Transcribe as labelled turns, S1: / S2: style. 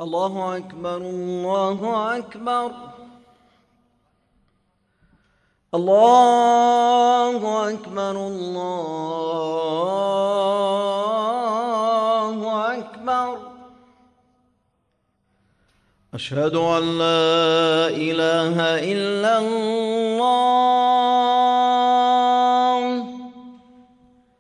S1: الله أكبر الله أكبر الله أكبر الله أكبر. أشهد أن لا إله إلا الله.